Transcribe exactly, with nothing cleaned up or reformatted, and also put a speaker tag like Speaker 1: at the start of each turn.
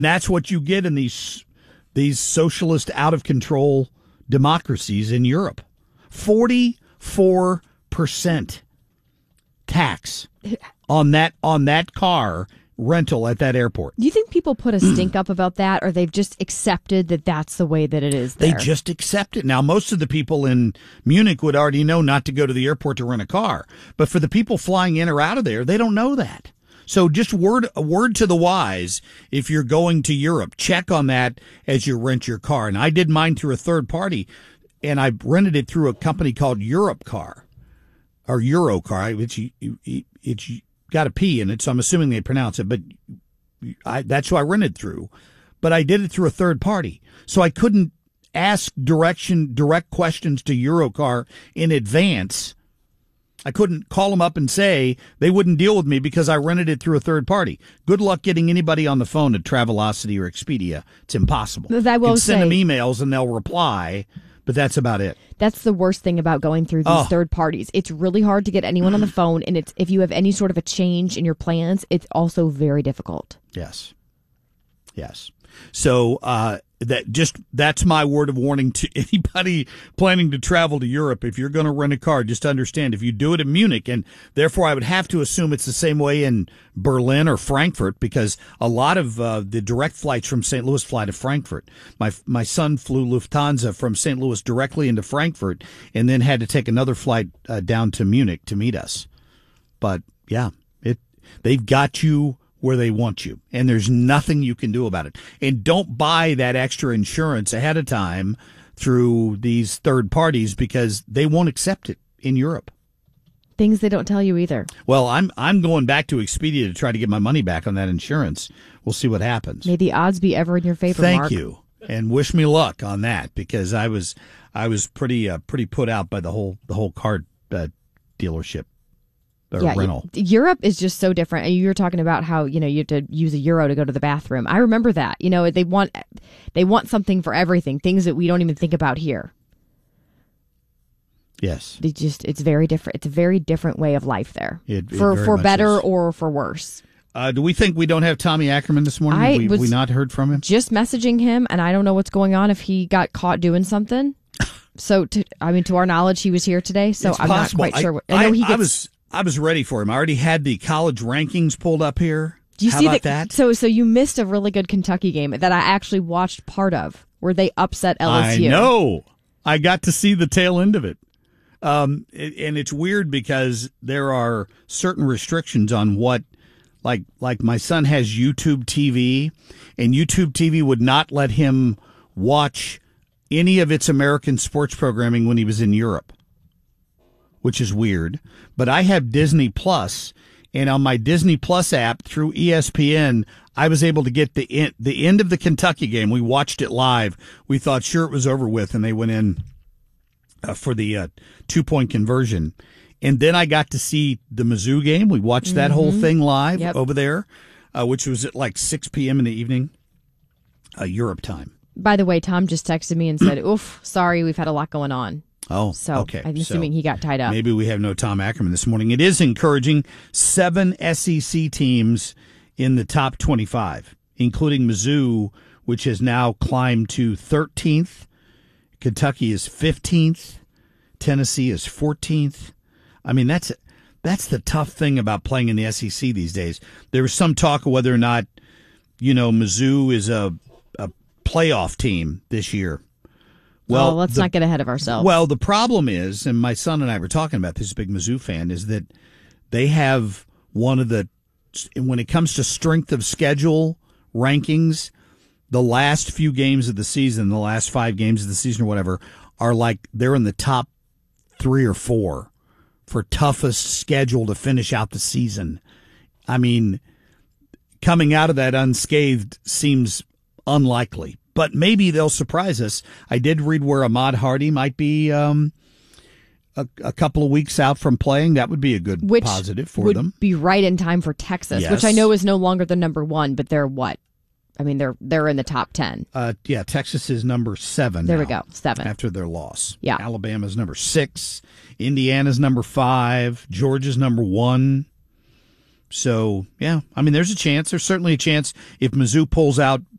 Speaker 1: That's what you get in these these socialist, out of control democracies in Europe. forty-four percent tax on that on that car rental at that airport.
Speaker 2: Do you think people put a stink up about that, or they've just accepted that that's the way that it is there?
Speaker 1: They just accept it. Now, most of the people in Munich would already know not to go to the airport to rent a car. But for the people flying in or out of there, they don't know that. So just word a word to the wise, if you're going to Europe, check on that as you rent your car. And I did mine through a third party, and I rented it through a company called Europcar, or Eurocar, which it's got a P in it, so I'm assuming they pronounce it, but I, that's who I rented through. But I did it through a third party, so I couldn't ask direction, direct questions to Eurocar in advance. I couldn't call them up and say they wouldn't deal with me because I rented it through a third party. Good luck getting anybody on the phone at Travelocity or Expedia. It's impossible.
Speaker 2: I will
Speaker 1: you can send
Speaker 2: say,
Speaker 1: them emails and they'll reply, but that's about it.
Speaker 2: That's the worst thing about going through these
Speaker 1: Oh.
Speaker 2: third parties. It's really hard to get anyone on the phone, and it's if you have any sort of a change in your plans, it's also very difficult.
Speaker 1: Yes. Yes. So uh, that just that's my word of warning to anybody planning to travel to Europe. If you're going to rent a car, just understand if you do it in Munich, and therefore I would have to assume it's the same way in Berlin or Frankfurt, because a lot of uh, the direct flights from Saint Louis fly to Frankfurt. My my son flew Lufthansa from Saint Louis directly into Frankfurt, and then had to take another flight uh, down to Munich to meet us. But yeah, it they've got you where they want you, and there's nothing you can do about it. And don't buy that extra insurance ahead of time through these third parties, because they won't accept it in Europe.
Speaker 2: Things they don't tell you either.
Speaker 1: Well, I'm I'm going back to Expedia to try to get my money back on that insurance. We'll see what happens.
Speaker 2: May the odds be ever in your favor,
Speaker 1: Thank
Speaker 2: Mark.
Speaker 1: you, and wish me luck on that, because I was I was pretty uh, pretty put out by the whole the whole car uh, dealership.
Speaker 2: Yeah,
Speaker 1: rental.
Speaker 2: Europe is just so different. You were talking about how, you know, you have to use a euro to go to the bathroom. I remember that. You know, they want they want something for everything, things that we don't even think about here.
Speaker 1: Yes.
Speaker 2: They just it's very different. It's a very different way of life there.
Speaker 1: It, it
Speaker 2: for
Speaker 1: very
Speaker 2: for
Speaker 1: much
Speaker 2: better
Speaker 1: is.
Speaker 2: or for worse.
Speaker 1: Uh, do we think we don't have Tommy Ackerman this morning?
Speaker 2: I
Speaker 1: Have we,
Speaker 2: was
Speaker 1: we not heard from him?
Speaker 2: Just messaging him, and I don't know what's going on, if he got caught doing something. So, to, I mean, to our knowledge, he was here today, so
Speaker 1: It's
Speaker 2: I'm
Speaker 1: possible.
Speaker 2: not quite sure. What,
Speaker 1: I,
Speaker 2: I know he
Speaker 1: I,
Speaker 2: gets,
Speaker 1: I was I was ready for him. I already had the college rankings pulled up here.
Speaker 2: Do you
Speaker 1: How
Speaker 2: see
Speaker 1: about
Speaker 2: the,
Speaker 1: that?
Speaker 2: So, so you missed a really good Kentucky game that I actually watched part of, where they upset L S U.
Speaker 1: I know. I got to see the tail end of it. Um, it, and it's weird because there are certain restrictions on what, like, like my son has YouTube T V, and YouTube T V would not let him watch any of its American sports programming when he was in Europe, which is weird. But I have Disney Plus, and on my Disney Plus app through E S P N, I was able to get the end, the end of the Kentucky game. We watched it live. We thought sure it was over with, and they went in uh, for the uh, two-point conversion. And then I got to see the Mizzou game. We watched that mm-hmm. whole thing live
Speaker 2: yep.
Speaker 1: over there, uh, which was at like six p.m. in the evening, uh, Europe time.
Speaker 2: By the way, Tom just texted me and said, oof, sorry, we've had a lot going on.
Speaker 1: Oh,
Speaker 2: so
Speaker 1: okay.
Speaker 2: I'm assuming
Speaker 1: so
Speaker 2: he got tied up.
Speaker 1: Maybe we have no Tom Ackerman this morning. It is encouraging. Seven S E C teams in the top twenty-five, including Mizzou, which has now climbed to thirteenth. Kentucky is fifteenth. Tennessee is fourteenth. I mean, that's that's the tough thing about playing in the S E C these days. There was some talk of whether or not, you know, Mizzou is a, a playoff team this year.
Speaker 2: Well, well let's the, not get ahead of ourselves.
Speaker 1: Well, the problem is, and my son and I were talking about this, big Mizzou fan, is that they have one of the, when it comes to strength of schedule rankings, the last few games of the season, the last five games of the season or whatever, are like they're in the top three or four for toughest schedule to finish out the season. I mean, coming out of that unscathed seems unlikely, but maybe they'll surprise us. I did read where Ahmad Hardy might be um, a, a couple of weeks out from playing. That would be a good
Speaker 2: which
Speaker 1: positive for
Speaker 2: would
Speaker 1: them.
Speaker 2: Be right in time for Texas,
Speaker 1: yes.
Speaker 2: which I know is no longer the number one, but they're what? I mean, they're they're in the top ten.
Speaker 1: Uh, yeah, Texas is number seven.
Speaker 2: There
Speaker 1: now,
Speaker 2: we go, seven
Speaker 1: after their loss.
Speaker 2: Yeah,
Speaker 1: Alabama's number six. Indiana's number five. Georgia's number one. So, yeah, I mean, there's a chance. There's certainly a chance if Mizzou pulls out